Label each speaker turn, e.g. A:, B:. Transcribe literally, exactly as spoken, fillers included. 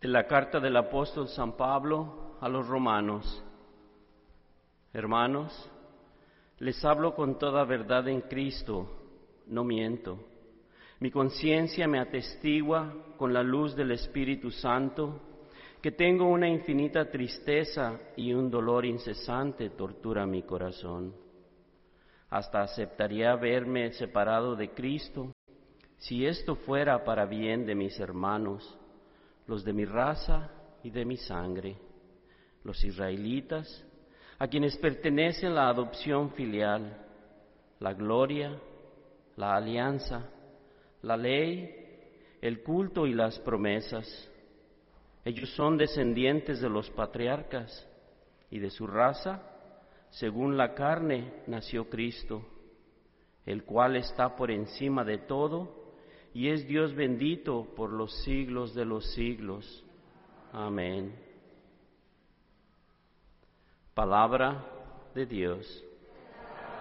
A: De la carta del apóstol San Pablo a los romanos. Hermanos, les hablo con toda verdad en Cristo, no miento. Mi conciencia me atestigua con la luz del Espíritu Santo que tengo una infinita tristeza y un dolor incesante tortura mi corazón. Hasta aceptaría haberme separado de Cristo si esto fuera para bien de mis hermanos, los de mi raza y de mi sangre, los israelitas, a quienes pertenece la adopción filial, la gloria, la alianza, la ley, el culto y las promesas. Ellos son descendientes de los patriarcas y de su raza, según la carne, nació Cristo, el cual está por encima de todo y es Dios bendito por los siglos de los siglos. Amén. Palabra de Dios.